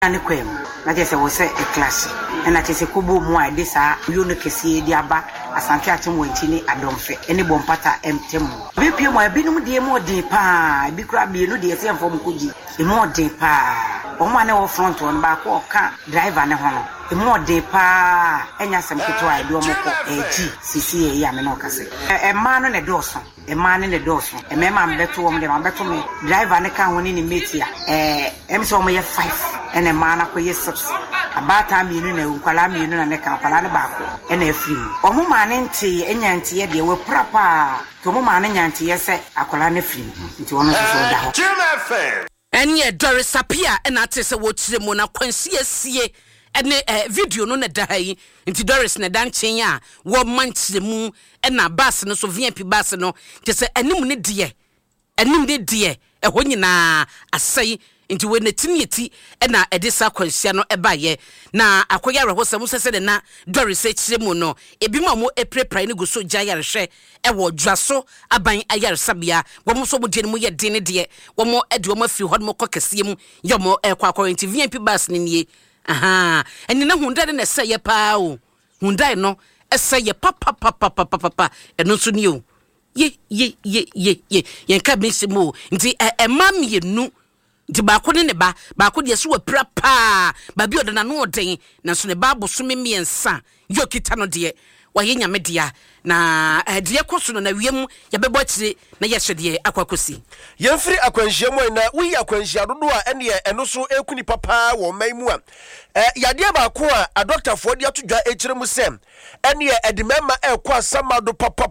Ani kwem na je se wo se e class na je se kubu mu a de sa yo no kese di aba asante atem wantini adomfe ene bompata emtem bi pie mo abinum de mo de pa bi kura bi no de se enfom kuji e mo de pa o ma ne wo front on ba ko ka driver ne ho no e mo de pa enya sem keto a de o mo ko eji sisi e ya me no kase e ma no ne doso e ma ne doso e me ma mbeto wo me de ma beto me driver ne ka ho ni ni metia em so mo ye 5 ene mana ko yesus abata mienu na ukwala mienu na neka kwala ne baako ene afim omo mane ntie enyantie ye de we prapa to mo mane nyantie se akwala ne fim nti wono so da ho enye Doris Apia ena te se wo kire mo na kwansi asie ene video no na da yi nti Doris na dan chen a wo manchire mu ena bus no so VIP bus no te se enim ne de eho nyina asai nti we na tiniyeti na edisa kwansia no ebaye na akoya rehosam sese de na Doris echire mu no ebi mo epreprai ne go so gya yarehwe ewo dwaso aban ayaresabia wo mo so mo de mu ye de ne de wo mo ede wo mo afiri ho mo kokese mu ye mo kwakwa nti VIP bus ne nie aha eni na hunda de na seye pa o hunda no eseye papa eno so ni o ye yenka bisimu nti emam yenu nti baako ne ba baako de so wapra pa ba bi odana no oden na so ne ba bosome miensa yo kita no de wa ye nyame dia na de koso no na wiem ya bebo kire na ye hwede akwakosi yemfiri akwanhyiamu na wi akwanhyia dodo a ene eno so ekuni papa wo maimu a yade baako a doctor fo de atodwa ekire mu sem ene edimema ekwa asamado papa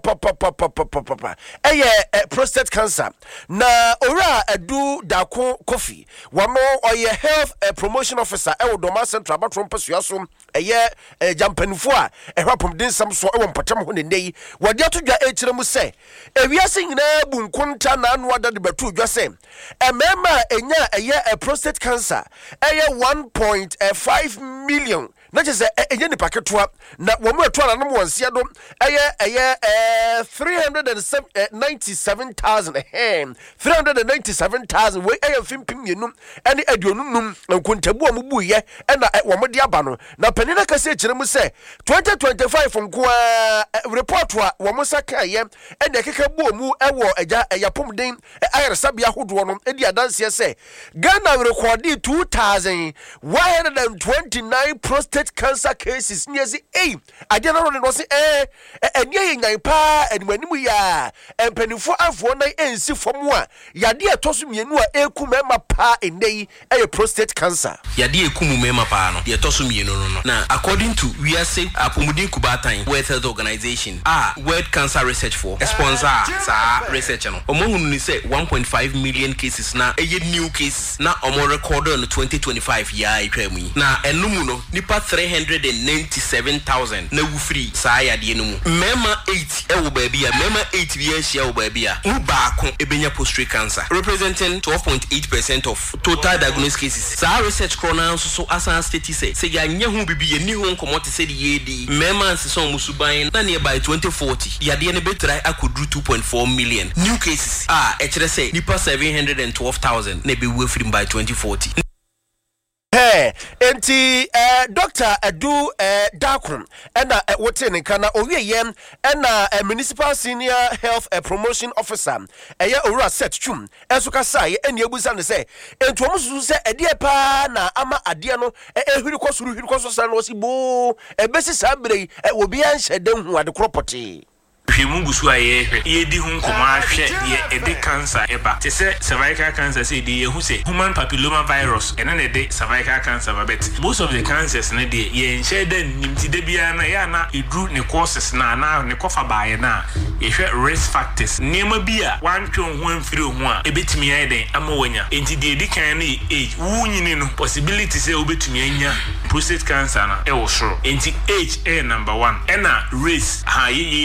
prostate cancer na ora edu dako coffee wamo oye health promotion officer ewo Doma Central Batron Pasuaso jampanifo a ehwapom den sam so ewo mpatam ho ne nei wade atodwa ekire mu se ewiase nyina bunkunta na anu ada de batu dwa se emema enya prostate cancer 1.5 million na jese enye ni paketwa na wo mo etwa na mo wansia do 397,000 we fimpim yenum ene aduonum nkuntabu omubu ye na wo mo de aba no na panina kase ekire mu se 2025 nko report wa wo mo saka ye ene keka bu omu ewo eja yapom den ayaresabia hodo no edi adanse se Ghana recorded 2,129 prostate cancer cases near the ade na no se enye nyan pa enimanimu ya empanifo afo na ensi fom a yade etoso mienu a ekumema pa enei prostate cancer yade ekumema pa no de etoso mienu no na according to we are say apomudin kubatan World Health Organization World Cancer Research for sponsor sa research no omohunu ni say 1.5 million cases na new cases na omo record on 2025 ya etwamu na enumu no nipa 397,000 na wufri sa yade enumu mema 8 ewo baby a mema 8 bi ehia ewo baby a ubaako ebenya prostate cancer representing 12.8% of total diagnosed cases sa research corona so asan state say ya nya hu bibi ye ni hu nkomote say de yedi mema nseson musuban na nearby 2040 yade ne betrai akodru 2.4 million new cases ekire say nipa 712,000 na be wufri by 2040 enti Dr. Edu Dakun ena wote ne kana owieyem ena municipal senior health promotion officer owura set twum enso kasa ye ene ebusa ne se entu omususu se ede pa na ama ade no ehiri koso sa no sibo ebesi sabre obi anhyede hu ade kropote Hwimungusu aye di hu nkoma ahwe ye ede cancer eba te se cervical cancer say de hu se human papilloma virus ene ne de cervical cancer babet most of the cancers ne de ye nhye da nimti de bia na ya na edru ne causes na ne kofa baaye na ye hwe risk factors niema bia wantwe ho amfiri ho a ebetimi aye den ama wanya enti de edi kan na age wunyini no possibility say obetumi anya prostate cancer na e wo soro enti age number 1 ena race ha ye di patun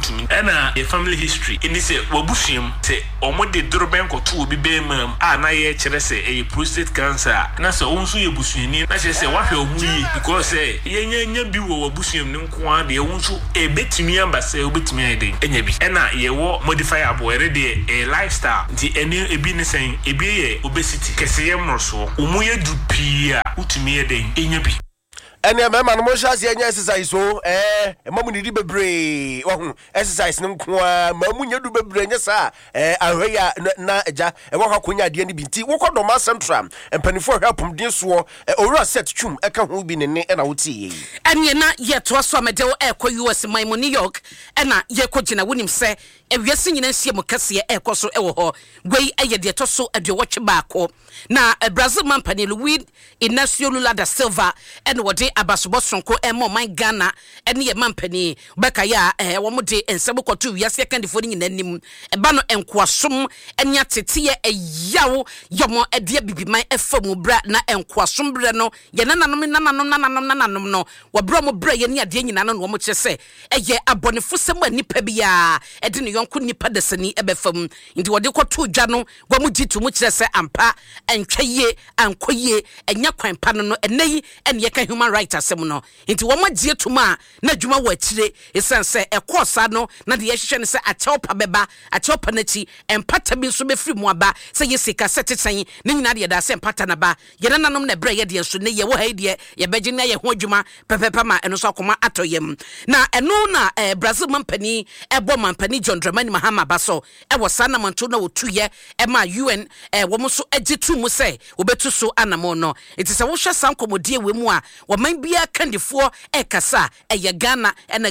ntumi ɛna ye family history ini se wabusuam se omode doroben koto obi bemam a na ye kyerɛ se e prostate cancer na se onso ye busuani na kyerɛ se wahwɛ ohu yi because ye nya bi wo wabusuam ne nko a de onso e betumi amba se obetumi ayede enya bi ɛna ye wo modifiable erede a lifestyle di eni ebi ne sen ebi ye obesity kese ye mmoroso omu ye du pia utumi ye den enya bi ene mema no mo hwase enya exercise so mamu ni di bebre wo exercise ne nko a mamu nya du bebre nya sa ahweya na eja wo kwakonya ade ne binti wo kodoma central empanifo hwapom din so owura set twum eka ho bi ne na woti yi ene na ye to so amede wo ekọ US man mu New York ena ye kogina wonim se ewiase nyina sie mu kase ekọ so ewo ho gwei eye de to so adwotwe baako na Brazil man panel Luis Inácio Lula da Silva ene wode abasobo sonko emo man Ghana ene ye mampani beka ya wo mode ensebo kwoto wiase kandifo ni nyina nim eba no enkoasom ene atete eyawo yomo ede bibiman efamu bra na enkoasom bre no ye nananom no wabro mo bra ye ne ade nyina no wo mo kyese eye abonefo sem anipa bia ede ne yonko nipa dasani ebefam ndi wode kwoto dwa no gwa mo jitu mo kyese ampa entwaye ankoye enya kwanpa no eneyi ene ye ka human rights asem no nti wo magye tuma na dwuma wa akire esanse ekosa no na de yehhye ne se acheopa beba acheopa nachi empata bi so be free mu aba se yesika seteten ne nyina de da se empata na ba ye nanom na bre ye de so ne ye wo ha de ye begye na ye ho adwuma pepepa ma eno so akoma atoyem na eno na Brazil mampani ebo mampani John Dramani Mahama baso ewo sana manto na wotuye ema UN wo mo so agitu mu se obetu so anamo no it is a wo hwe sankomodie we mu a wo man bia kandifo ekasa eye Ghana ena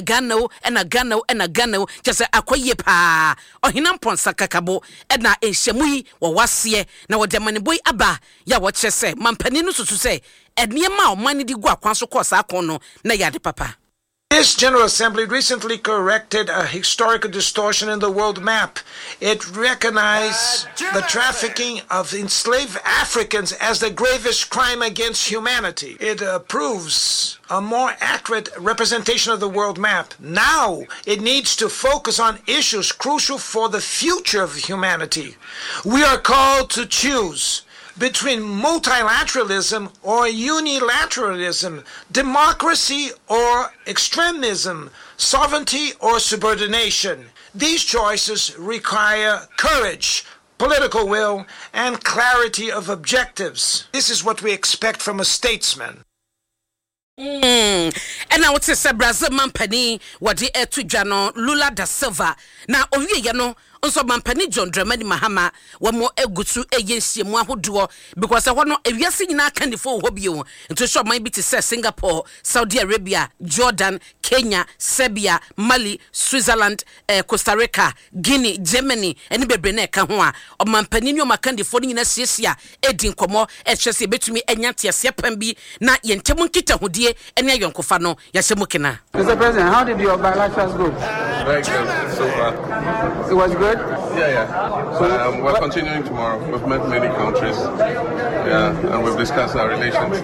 Ghana just akoye pa ohinam ponsa kakabo ena enhyemu yi wo wase na wo demane boy aba ya wo kyese mampani no susu se eniema o man di gu akwan so kosa akon no na yade papa. This General Assembly recently corrected a historical distortion in the world map. It recognized the trafficking of enslaved Africans as the gravest crime against humanity. It approves a more accurate representation of the world map. Now it needs to focus on issues crucial for the future of humanity. We are called to choose between multilateralism or unilateralism, democracy or extremism, sovereignty or subordination. These choices require courage, political will, and clarity of objectives. This is what we expect from a statesman. And now it's a Brazil mampani wadi etu jano Lula da Silva na owie ye no nso mampani John Dramani Mahama wamo egutu eyensiemu ahodo because ehwo no ewiase nyina kanifo ho bio nto sho man bi te Singapore, Saudi Arabia, Jordan, Kenya, Serbia, Mali, Switzerland, Costa Rica, Guinea, Germany eni bebre na eka ho a o mampani ni o makandifo nyina siesia edin komo ehwese betumi enyate asepam bi na yentemu nkita hodie eni ayonkofa no yasemu kina. Mr. President, how did your bilaterals go? Very good so far. It was good? Yeah. So, we're continuing tomorrow. We've met many countries. Yeah, and we've discussed our relations.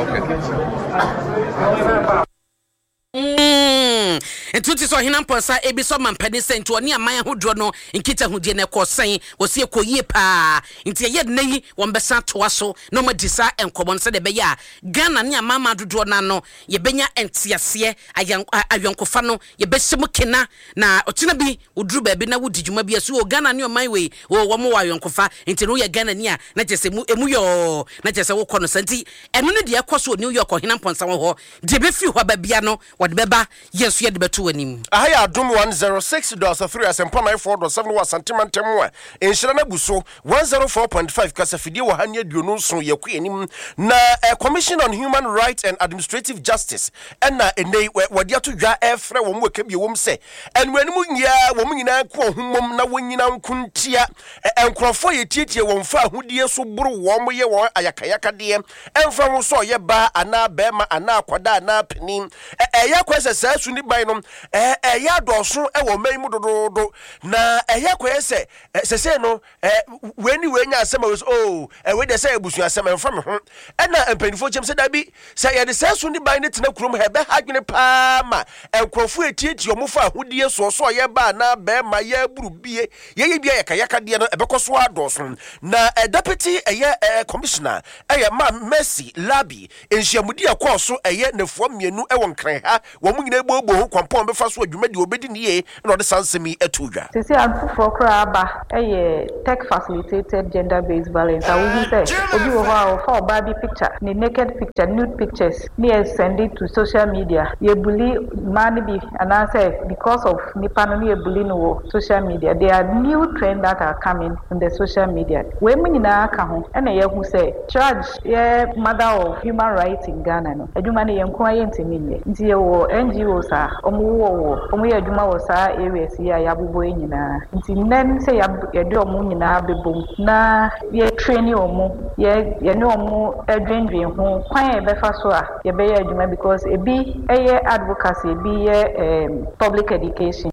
Okay. Entuti so hinam ponsa ebi so mampani sento oni aman hodro no nkita hodie na kosen wosie koyie pa nti ye de nayi wombesa toa so no madisa enkomo nse de be ya Ghana ne amama dodo na no ye benya entiase ayonkofa no ye behyem kena na otina bi oduru ba bi na wodi djuma bi asu o Ghana ne oman we wo mo ayonkofa nti no ye Ghana ni a na jese emu yo na jese wo kono santi eno ne de ekoso New York hinam ponsa wo ho de be fi ho ba bia no wode beba yesu ye de betu Ahaya Adum 106.3 asempa94.7 wa santimantem enhyira na buso 104.5 kasafidie wa hanye duonu so yaku enim na Commission on Human Rights and Administrative Justice na enei wade atodwa efre wo mu aka bi wo mse enwanimu nya wo mu nyina ko homom na wonyina nkuntia enkrofo yetietie wo mfa ahudie so buru wo mo ye wo ayakayaka de emfa wo so ye ba ana bema ana akwada ana penin eya kwese sa suni ban no ya doso e wo mai mu dododo na ya kwese sese no weni nya asema we we de say ebusu asema mfa me ho na empanifo chem se da bi say ye de sesu ni ban ne tena kurom he be hadwene pa ma enkrofo etieti omofa ahodie so ye ba na be ma ye buru bie ye bia ye kayaka de no ebekoso adoso na deputy commissioner ma Mercy Labi enhyiamudi akoso nefo mienu won kran ha wo mu nyina gbobo ho kwampon be fa so adwumadi obedi ne na ode sansemi atudwa sisi amfo kra ba tech facilitated gender based violence I will say obi wo ha for baby picture ni naked picture nude pictures ni send it to social media ye bully man be and I say because of nipa no ye bully no social media there are new trends that are coming in the social media we mu nyina aka ho na ye hu say charge ye mother of human rights in Ghana no adwuma ne ye nko aye ntimi nye nti ye wo NGOs a omo ye adwuma wo sa areas ya yabobo nyina nti nen say ye do omo nyina bebom na ye training omo ye no omo adwendwen ho kwan e be fa so a ye be ye adwuma because ebi eye advocacy ebi ye public education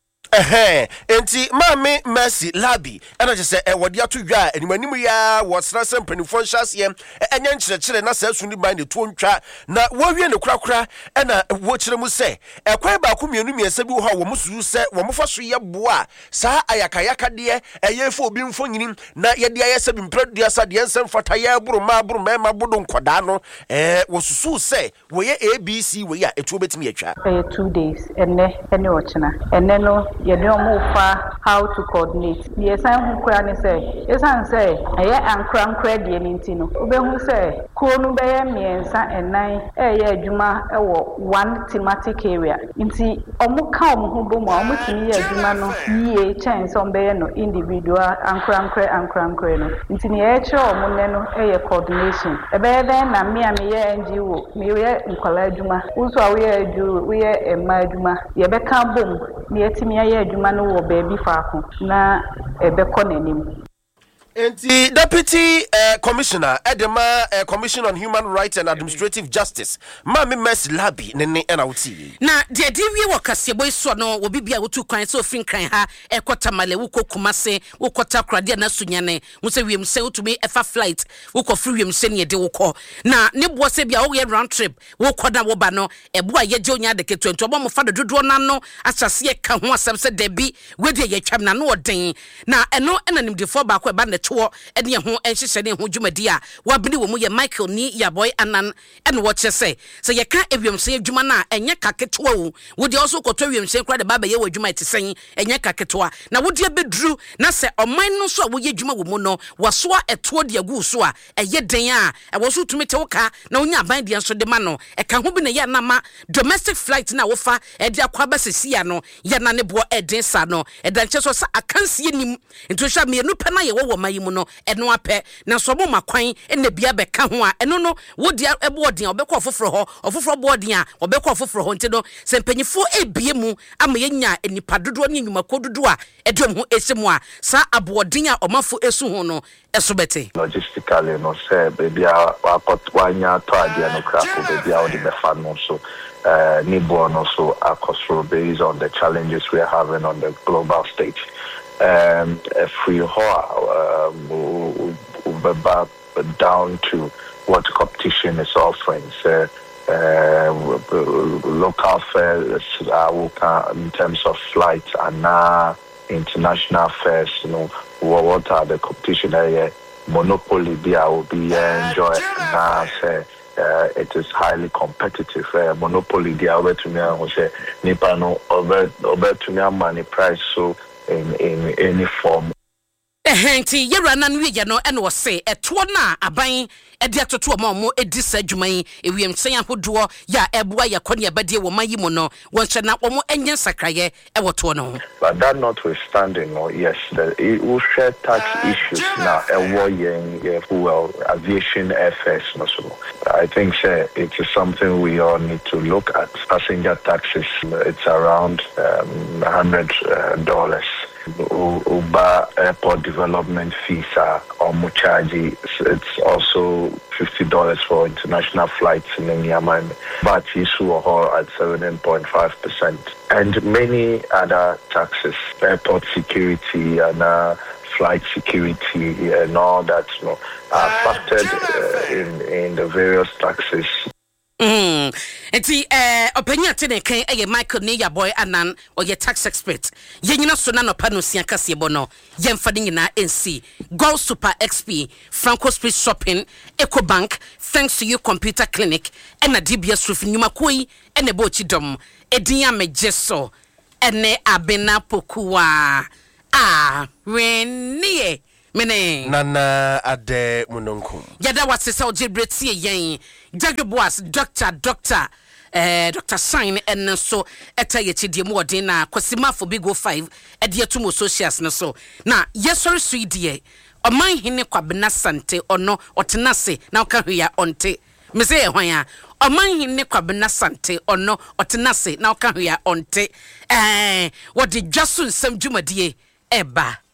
enti mame Mercy Labi ena je se wode atodwa animanim ya wosra sempanifo nhase enya nkyerɛkyerɛ na sa suni ban de to ntwa na wowie ne kurakura ena wo kyerɛ mu se ekwan ba ko mienu miesa bi wo ha wo musu se wo mfa so ye boa sa ayakayaka de eyefo obi mfo nyini na ye de ayesa bi mpradua sa de ensem fata ya buru ma ma bodo nkoda no wo susu se wo ye ABC wo ya etu obetimi atwa 2 days ene ochina ene no ye no fa how to coordinate the esan hu kura ne say esan say ankra de ninti no obehu say ko no be ye miensa enan ye adwuma wo one thematic area nti omo ka omo hu bo mu omo timi ye adwuma no yie chance on be no individual ankra no nti ne ye kire omo ne no ye coordination e be den na me ye NGO me ye nkwala adwuma uso a we ye ema adwuma ye be ka bom ne yetimi ye adwuma no wo baby faako na ebekọ nanim. The Deputy Commissioner Edema Commission on Human Rights and Administrative Justice Mame Mercy Labi nene NLT na de diwie wakase boy so no obi bia wotu kwan so fin kran ha ekota male wuko kumase wukota krade na sunyane mu se wiem se utumi efa flight wuko free wiem se ne de wuko na ne bo se bia wo ye round trip wuko na wo ba no ebo a ye je onya de ketu obo mo fa dodo na no asase ye ka ho asem se de bi wedi ye twam na no oden na eno enanim defo ba ko e ba ne to ene ho enhyehyɛ ne ho dwumadi a wabene wo mu ye Michael ni ya boy anan ene wo kye se ye ka ewiemse adwuma na enye kaketoa wo wodi also koto ewiemse kra de baba ye wadwuma etisen enye kaketoa na wodi abeduru na se oman no so a wo ye adwuma wo mu no wasoa eto de agu so a eye den a wo so tumi te wo ka na onya aban de enso de ma no e ka ho bi na ye na ma domestic flight na wo fa e de akwa ba sesia no ye na ne bo eden sa no e dan kye so sa akansie nim nto hwa me nu pe na ye wo mayi mu no eno apɛ na so mo makwan ene bia be ka ho a eno no wodi eboden obekɔ foforo ho ofoforo boden a obekɔ foforo ho nti no se mpanyifo ebie mu ama yenya enipa dodo ne nyuma kododo a edom ho esimu a sa aboden a omafo esu ho no esobete logistically no say baby a wakotwanya to ade no crafo baby a odi be fa no so ni bo no so akosro based on the challenges we are having on the global stage. Free down to what competition is offering. Local fares in terms of flights and international fares, you know, what are the competition area? Monopoly will be enjoy now. It is highly competitive. Monopoly over to me, I say, Nipano over to me, money price so. In any form. Henti yera na nwe ye no ene wo se eto na aban e de atoto mo edi sadwuman ewiem sen ahodo ya eboa ya kone abade wo mayi mu no wonhwe na wo enye sakraye e woto no. But that notwithstanding, no, yes, we share tax issues now well aviation airfares no so. I think it is something we all need to look at. Passenger taxes, it's around $100 Uba airport development fees are or charge. It's also $50 for international flights in Yemen, but issue at 7.5%, and many other taxes, airport security and flight security and all that, are factored in the various taxes. Enti openya tene kan Michael Neya boy anan or your tax expert. Yenyina so na no pano sianka sebono. Yemfa nyina NC. Gold Super XP, Franco Street Shopping, EcoBank, thanks to you computer clinic, and a DBS roof nyuma koi ene bochi dom. Edinya mejeso ene abena pokua. Renie mene nana ade munonkum yada wasesa ojebreti yen Jagboas doctor sign and so etayeti de modern na kwasima for big go 5 ediatum socials no so na yesori suidie oman hene kwabena sante ono otenase na oka hwea onte mese hwan ya oman hene kwabena sante ono otenase na oka hwea onte wodi dwaso nsam dwumadie eba